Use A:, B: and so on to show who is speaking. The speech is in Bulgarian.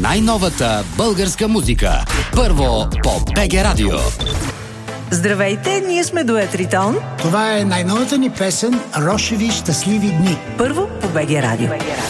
A: най-новата българска музика. Първо по БГ Радио.
B: Здравейте, ние сме дует Ритон.
C: Това е най-новата ни песен "Рошеви щастливи дни".
B: Първо по БГ Радио.